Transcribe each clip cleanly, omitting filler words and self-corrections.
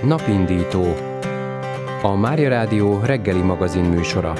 Napindító, a Mária Rádió reggeli magazin műsora.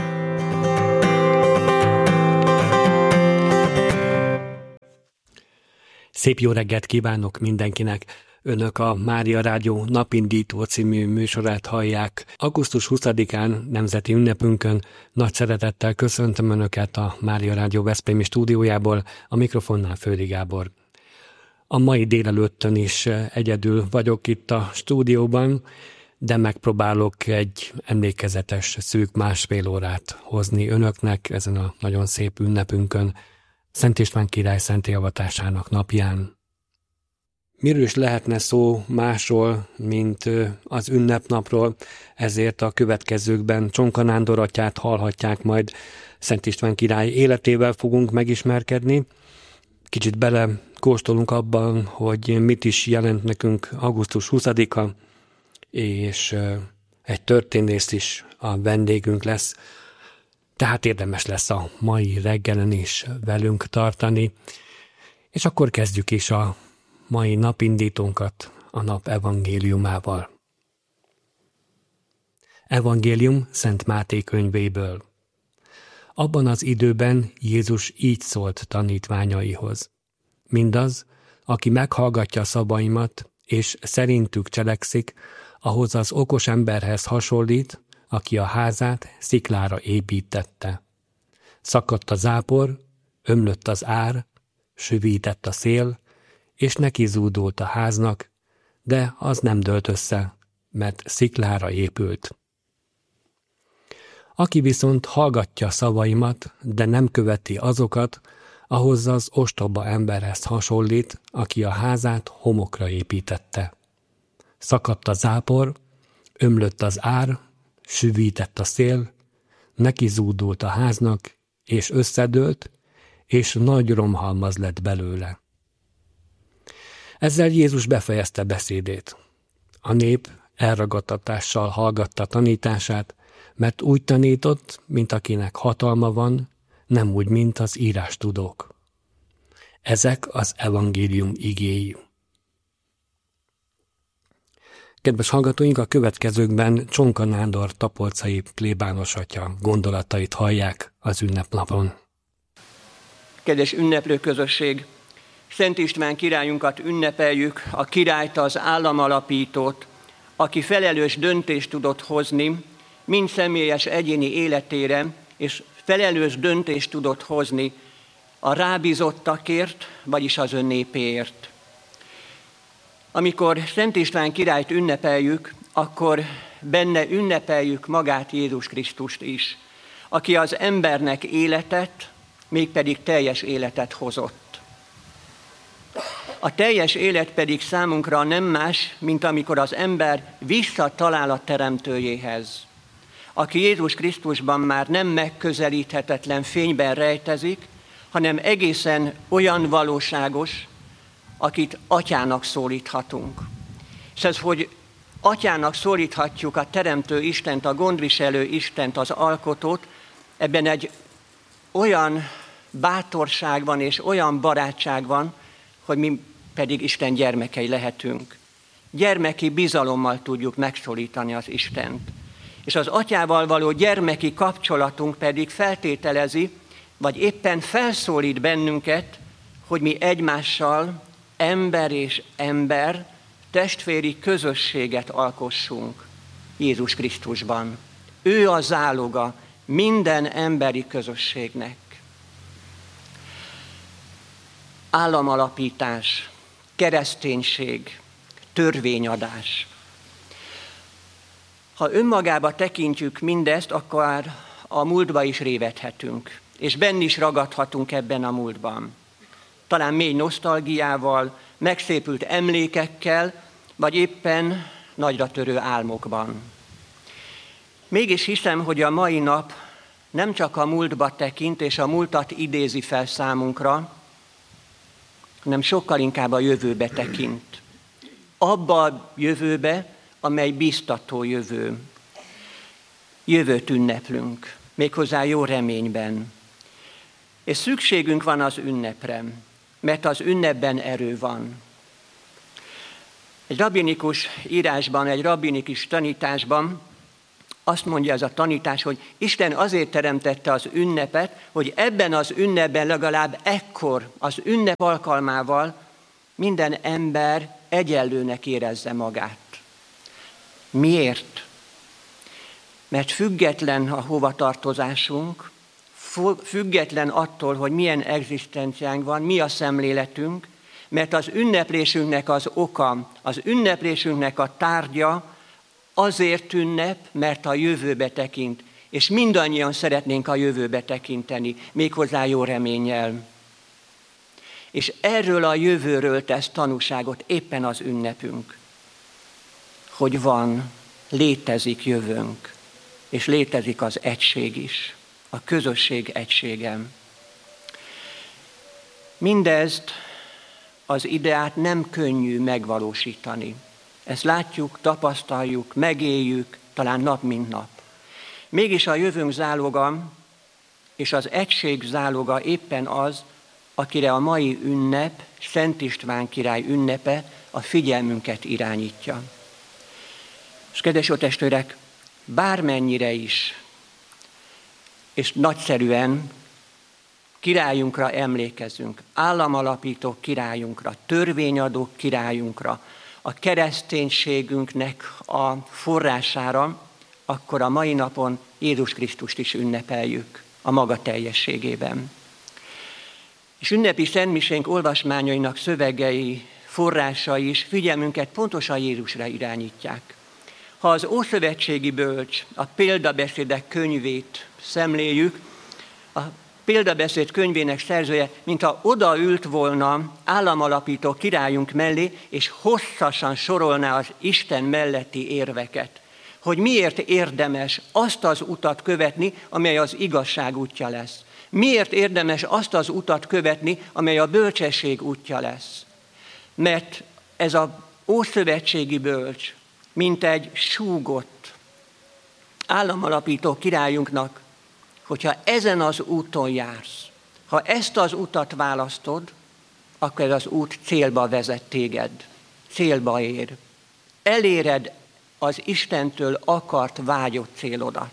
Szép jó reggelt kívánok mindenkinek! Önök a Mária Rádió Napindító című műsorát hallják. Augusztus 20-án nemzeti ünnepünkön nagy szeretettel köszöntöm Önöket a Mária Rádió veszprémi stúdiójából, a mikrofonnál Földi Gábor. A mai délelőttön is egyedül vagyok itt a stúdióban, de megpróbálok egy emlékezetes szűk másfél órát hozni Önöknek ezen a nagyon szép ünnepünkön, Szent István király szentté avatásának napján. Miről is lehetne szó másról, mint az ünnepnapról, ezért a következőkben Csonka Nándor atyát hallhatják, majd Szent István király életével fogunk megismerkedni. Kicsit belekóstolunk abban, hogy mit is jelent nekünk augusztus 20-a, és egy történész is a vendégünk lesz. Tehát érdemes lesz a mai reggelen is velünk tartani. És akkor kezdjük is a mai napindítónkat a nap evangéliumával. Evangélium Szent Máté könyvéből. Abban az időben Jézus így szólt tanítványaihoz. Mindaz, aki meghallgatja szavaimat, és szerintük cselekszik, ahhoz az okos emberhez hasonlít, aki a házát sziklára építette. Szakadt a zápor, ömlött az ár, süvített a szél, és neki zúdult a háznak, de az nem dőlt össze, mert sziklára épült. Aki viszont hallgatja szavaimat, de nem követi azokat, ahhoz az ostoba emberhez hasonlít, aki a házát homokra építette. Szakadt a zápor, ömlött az ár, süvített a szél, neki zúdult a háznak, és összedőlt, és nagy romhalmaz lett belőle. Ezzel Jézus befejezte beszédét. A nép elragadtatással hallgatta tanítását, mert úgy tanított, mint akinek hatalma van, nem úgy, mint az írástudók. Ezek az evangélium igéi. Kedves hallgatóink, a következőkben Csonka Nándor tapolcai plébános atya gondolatait hallják az ünnepnapon. Kedves ünneplő közösség! Szent István királyunkat ünnepeljük, a királyt, az államalapítót, aki felelős döntést tudott hozni, mind személyes egyéni életére, és felelős döntést tudott hozni a rábízottakért, vagyis az ön népéért. Amikor Szent István királyt ünnepeljük, akkor benne ünnepeljük magát Jézus Krisztust is, aki az embernek életet, mégpedig teljes életet hozott. A teljes élet pedig számunkra nem más, mint amikor az ember visszatalál a teremtőjéhez, aki Jézus Krisztusban már nem megközelíthetetlen fényben rejtezik, hanem egészen olyan valóságos, akit atyának szólíthatunk. És ez, hogy atyának szólíthatjuk a teremtő Istent, a gondviselő Istent, az alkotót, ebben egy olyan bátorság van és olyan barátság van, hogy mi pedig Isten gyermekei lehetünk. Gyermeki bizalommal tudjuk megszólítani az Istent. És az atyával való gyermeki kapcsolatunk pedig feltételezi, vagy éppen felszólít bennünket, hogy mi egymással ember és ember testvéri közösséget alkossunk Jézus Krisztusban. Ő a záloga minden emberi közösségnek. Államalapítás, kereszténység, törvényadás. Ha önmagába tekintjük mindezt, akkor a múltba is révedhetünk, és benn is ragadhatunk ebben a múltban. Talán mély nosztalgiával, megszépült emlékekkel, vagy éppen nagyra törő álmokban. Mégis hiszem, hogy a mai nap nem csak a múltba tekint, és a múltat idézi fel számunkra, hanem sokkal inkább a jövőbe tekint. Abba a jövőbe, amely bíztató jövő. Jövőt ünneplünk, méghozzá jó reményben. És szükségünk van az ünnepre, mert az ünnepben erő van. Egy rabbinikus írásban, egy rabbinikus tanításban azt mondja ez a tanítás, hogy Isten azért teremtette az ünnepet, hogy ebben az ünnepben legalább ekkor, az ünnep alkalmával minden ember egyenlőnek érezze magát. Miért? Mert független a hovatartozásunk, független attól, hogy milyen egzisztenciánk van, mi a szemléletünk, mert az ünneplésünknek az oka, az ünneplésünknek a tárgya azért ünnep, mert a jövőbe tekint, és mindannyian szeretnénk a jövőbe tekinteni, méghozzá jó reménnyel. És erről a jövőről tesz tanúságot éppen az ünnepünk, hogy van, létezik jövőnk, és létezik az egység is, a közösség egységem. Mindezt az ideát nem könnyű megvalósítani. Ezt látjuk, tapasztaljuk, megéljük, talán nap mint nap. Mégis a jövőnk záloga és az egység záloga éppen az, akire a mai ünnep, Szent István király ünnepe a figyelmünket irányítja. És kedves jó testvérek, bármennyire is, és nagyszerűen királyunkra emlékezünk, államalapító királyunkra, törvényadó királyunkra, a kereszténységünknek a forrására, akkor a mai napon Jézus Krisztust is ünnepeljük a maga teljességében. És ünnepi szentmisénk olvasmányainak szövegei, forrásai is figyelmünket pontosan Jézusra irányítják. Ha az ószövetségi bölcs, a példabeszédek könyvét szemléljük, a példabeszéd könyvének szerzője, mintha odaült volna államalapító királyunk mellé, és hosszasan sorolná az Isten melletti érveket, hogy miért érdemes azt az utat követni, amely az igazság útja lesz. Miért érdemes azt az utat követni, amely a bölcsesség útja lesz. Mert ez az ószövetségi bölcs, mint egy súgott államalapító királyunknak, hogyha ezen az úton jársz, ha ezt az utat választod, akkor ez az út célba vezet téged, célba ér. Eléred az Istentől akart, vágyott célodat.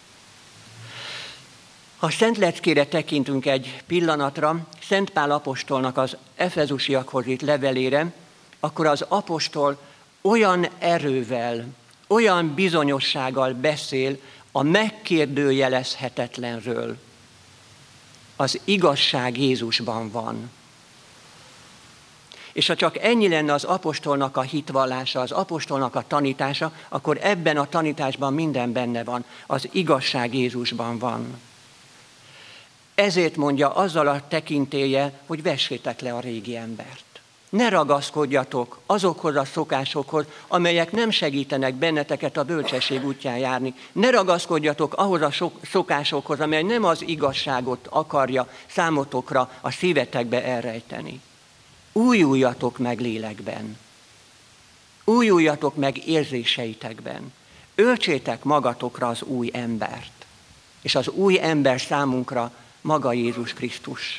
Ha Szent Leckére tekintünk egy pillanatra, Szent Pál apostolnak az efezusiakhoz írt levelére, akkor az apostol olyan erővel, olyan bizonyossággal beszél a megkérdőjelezhetetlenről. Az igazság Jézusban van. És ha csak ennyi lenne az apostolnak a hitvallása, az apostolnak a tanítása, akkor ebben a tanításban minden benne van. Az igazság Jézusban van. Ezért mondja azzal a tekintélye, hogy vessétek le a régi embert. Ne ragaszkodjatok azokhoz a szokásokhoz, amelyek nem segítenek benneteket a bölcsesség útján járni. Ne ragaszkodjatok ahhoz a szokásokhoz, amely nem az igazságot akarja számotokra a szívetekbe elrejteni. Újuljatok meg lélekben. Újuljatok meg érzéseitekben. Öltsétek magatokra az új embert. És az új ember számunkra maga Jézus Krisztus.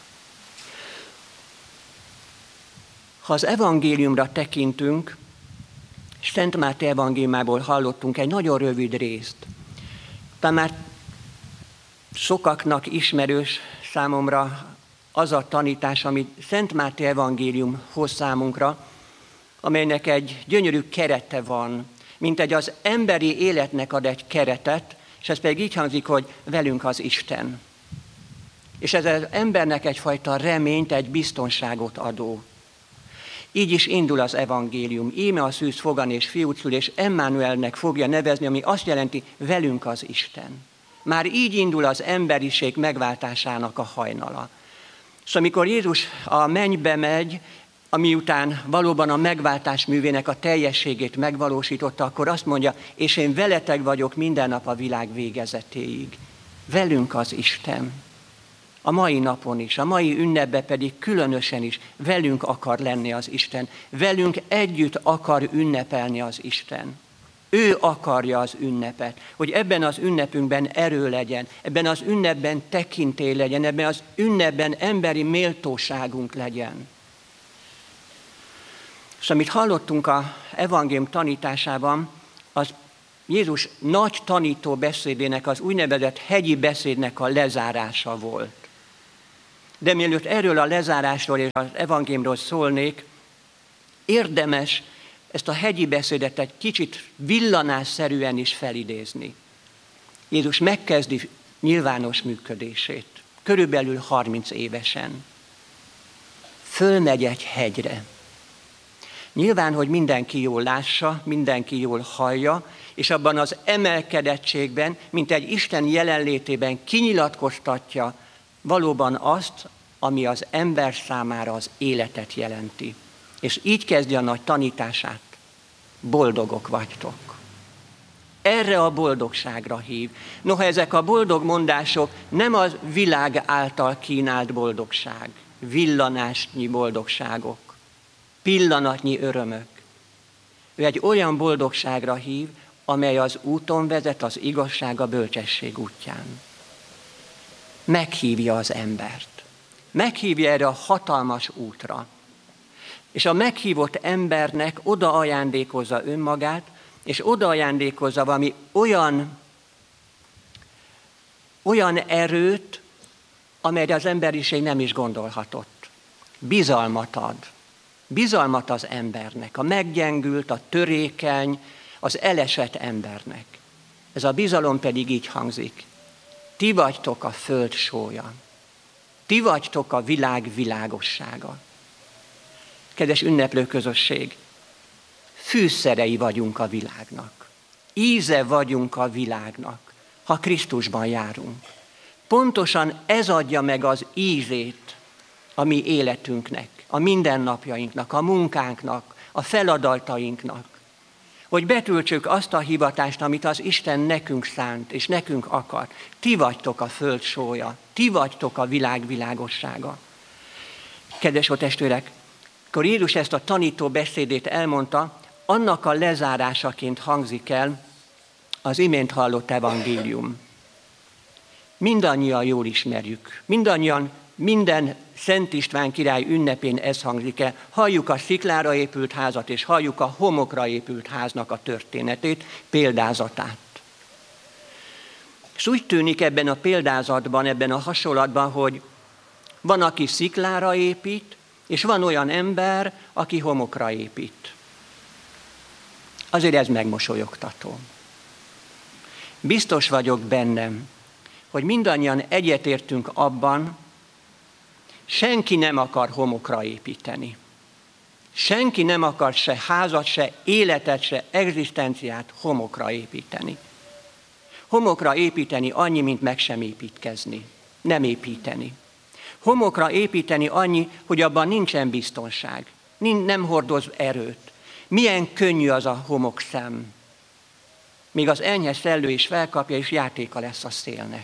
Ha az evangéliumra tekintünk, Szent Máté evangéliumából hallottunk egy nagyon rövid részt. Tehát már sokaknak ismerős számomra az a tanítás, amit Szent Máté evangélium hoz számunkra, amelynek egy gyönyörű kerete van, mint egy az emberi életnek ad egy keretet, és ez pedig így hangzik, hogy velünk az Isten. És ez az embernek egyfajta reményt, egy biztonságot adó. Így is indul az evangélium. Íme a szűz fogan és fiút szül, és Emmanuelnek fogja nevezni, ami azt jelenti, velünk az Isten. Már így indul az emberiség megváltásának a hajnala. És amikor Jézus a mennybe megy, amiután valóban a megváltás művének a teljességét megvalósította, akkor azt mondja, és én veletek vagyok minden nap a világ végezetéig. Velünk az Isten. A mai napon is, a mai ünnepben pedig különösen is velünk akar lenni az Isten. Velünk együtt akar ünnepelni az Isten. Ő akarja az ünnepet, hogy ebben az ünnepünkben erő legyen, ebben az ünnepben tekintély legyen, ebben az ünnepben emberi méltóságunk legyen. És amit hallottunk az evangélium tanításában, az Jézus nagy tanító beszédének, az úgynevezett hegyi beszédnek a lezárása volt. De mielőtt erről a lezárásról és az evangéliumról szólnék, érdemes ezt a hegyi beszédet egy kicsit villanásszerűen is felidézni. Jézus megkezdi nyilvános működését, körülbelül 30 évesen. Fölmegy egy hegyre. Nyilván, hogy mindenki jól lássa, mindenki jól hallja, és abban az emelkedettségben, mint egy Isten jelenlétében kinyilatkoztatja valóban azt, ami az ember számára az életet jelenti. És így kezdi a nagy tanítását. Boldogok vagytok. Erre a boldogságra hív. Noha ezek a boldog mondások nem az világ által kínált boldogság, villanásnyi boldogságok, pillanatnyi örömök. Ő egy olyan boldogságra hív, amely az úton vezet az igazság, a bölcsesség útján. Meghívja az embert. Meghívja erre a hatalmas útra. És a meghívott embernek oda ajándékozza önmagát, és oda ajándékozza valami olyan erőt, amelyre az emberiség nem is gondolhatott. Bizalmat ad. Bizalmat az embernek, a meggyengült, a törékeny, az elesett embernek. Ez a bizalom pedig így hangzik. Ti vagytok a föld sója. Ti vagytok a világ világossága. Kedves ünneplő közösség, fűszerei vagyunk a világnak. Íze vagyunk a világnak, ha Krisztusban járunk. Pontosan ez adja meg az ízét a mi életünknek, a mindennapjainknak, a munkánknak, a feladatainknak. Hogy betöltsük azt a hivatást, amit az Isten nekünk szánt, és nekünk akar. Ti vagytok a föld sója, ti vagytok a világ világossága. Kedves testvérek, akkor Jézus ezt a tanító beszédét elmondta, annak a lezárásaként hangzik el az imént hallott evangélium. Mindannyian jól ismerjük, mindannyian minden Szent István király ünnepén ez hangzik el. Halljuk a sziklára épült házat, és halljuk a homokra épült háznak a történetét, példázatát. És úgy tűnik ebben a példázatban, ebben a hasonlatban, hogy van, aki sziklára épít, és van olyan ember, aki homokra épít. Azért ez megmosolyogtató. Biztos vagyok bennem, hogy mindannyian egyetértünk abban, senki nem akar homokra építeni. Senki nem akar se házat, se életet, se egzisztenciát homokra építeni. Homokra építeni annyi, mint meg sem építkezni. Nem építeni. Homokra építeni annyi, hogy abban nincsen biztonság. Nem hordoz erőt. Milyen könnyű az a homokszem. Még az enyhe szellő is felkapja, és játéka lesz a szélnek.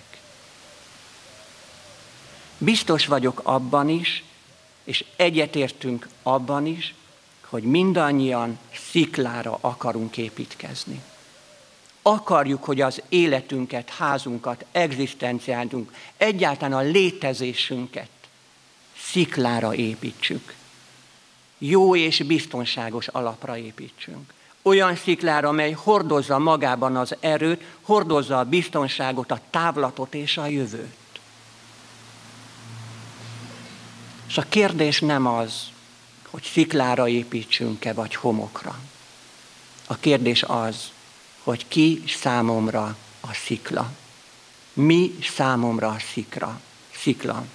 Biztos vagyok abban is, és egyetértünk abban is, hogy mindannyian sziklára akarunk építkezni. Akarjuk, hogy az életünket, házunkat, egzisztenciánkat, egyáltalán a létezésünket sziklára építsük. Jó és biztonságos alapra építsünk. Olyan sziklára, amely hordozza magában az erőt, hordozza a biztonságot, a távlatot és a jövőt. És a kérdés nem az, hogy sziklára építsünk-e, vagy homokra. A kérdés az, hogy ki számomra a szikla. Mi számomra a szikla.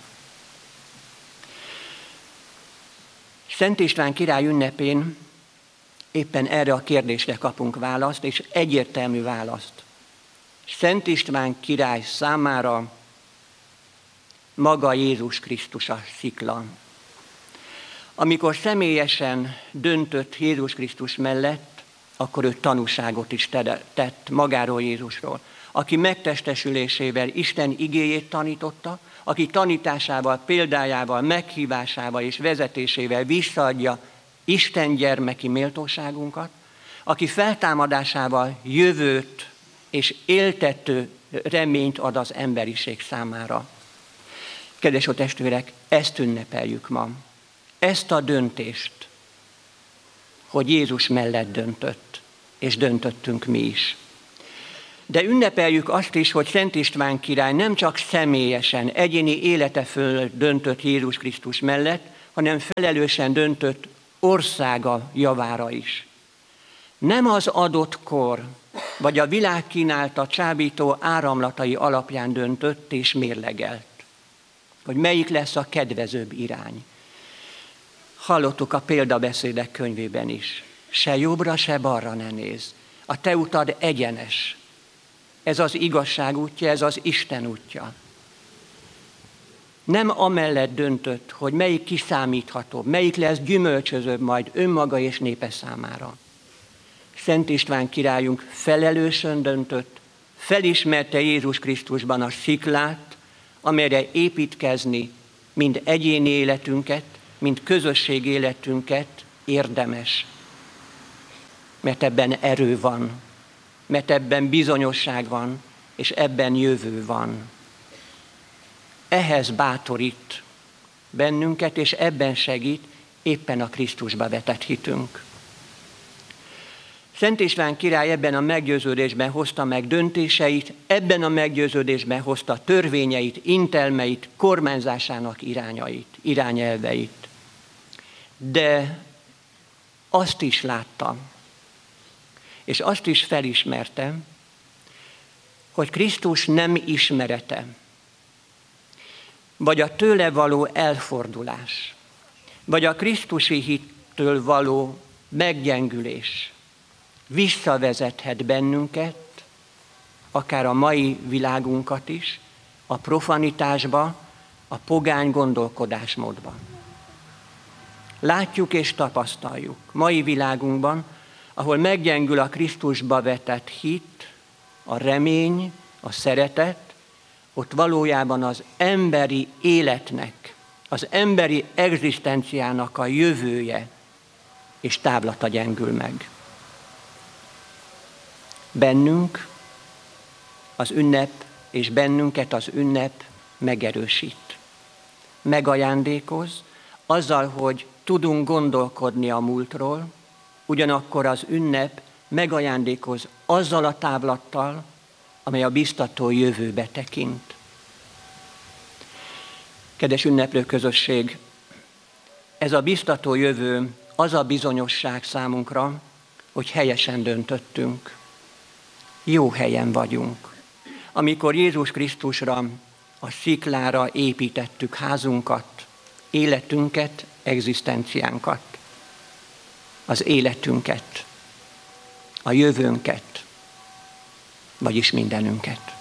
Szent István király ünnepén éppen erre a kérdésre kapunk választ, és egyértelmű választ. Szent István király számára maga Jézus Krisztus a szikla. Amikor személyesen döntött Jézus Krisztus mellett, akkor ő tanúságot is tett magáról Jézusról, aki megtestesülésével Isten igéjét tanította, aki tanításával, példájával, meghívásával és vezetésével visszaadja Isten gyermeki méltóságunkat, aki feltámadásával jövőt és éltető reményt ad az emberiség számára. Kedves testvérek, ezt ünnepeljük ma. Ezt a döntést. hogy Jézus mellett döntött, és döntöttünk mi is. De ünnepeljük azt is, hogy Szent István király nem csak személyesen, egyéni élete föl döntött Jézus Krisztus mellett, hanem felelősen döntött országa javára is. Nem az adott kor, vagy a világ kínálta csábító áramlatai alapján döntött és mérlegelt, hogy melyik lesz a kedvezőbb irány. Hallottuk a példabeszédek könyvében is. Se jobbra, se balra ne nézz. A te utad egyenes. Ez az igazság útja, ez az Isten útja. Nem amellett döntött, hogy melyik kiszámíthatóbb, melyik lesz gyümölcsözőbb majd önmaga és népe számára. Szent István királyunk felelősen döntött, felismerte Jézus Krisztusban a sziklát, amelyre építkezni mind egyéni életünket, mind közösség életünket érdemes. Mert ebben erő van, mert ebben bizonyosság van, és ebben jövő van. Ehhez bátorít bennünket, és ebben segít éppen a Krisztusba vetett hitünk. Szent István király ebben a meggyőződésben hozta meg döntéseit, ebben a meggyőződésben hozta törvényeit, intelmeit, kormányzásának irányelveit. De azt is látta, és azt is felismerte, hogy Krisztus nem ismerete, vagy a tőle való elfordulás, vagy a krisztusi hittől való meggyengülés visszavezethet bennünket, akár a mai világunkat is, a profanitásba, a pogány gondolkodásmódba. Látjuk és tapasztaljuk mai világunkban, ahol meggyengül a Krisztusba vetett hit, a remény, a szeretet, ott valójában az emberi életnek, az emberi egzisztenciának a jövője és távlata gyengül meg. Bennünk az ünnep és bennünket az ünnep megerősít. Megajándékoz azzal, hogy tudunk gondolkodni a múltról, ugyanakkor az ünnep megajándékoz azzal a távlattal, amely a biztató jövőbe tekint. Kedves ünneplő közösség, ez a biztató jövő az a bizonyosság számunkra, hogy helyesen döntöttünk. Jó helyen vagyunk. Amikor Jézus Krisztusra, a sziklára építettük házunkat, életünket, egzisztenciánkat, az életünket, a jövőnket, vagyis mindenünket.